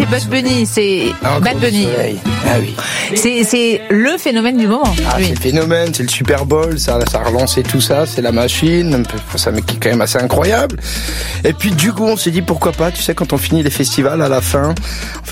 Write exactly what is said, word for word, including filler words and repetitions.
Bad Bunny, c'est Encore Bad du Bunny. soleil. Ah oui. C'est, c'est le phénomène du moment. Ah, oui. c'est le phénomène, c'est le Super Bowl, ça, ça a relancé tout ça, c'est la machine, ça qui est quand même assez incroyable. Et puis du coup, on s'est dit pourquoi pas, tu sais, quand on finit les festivals à la fin,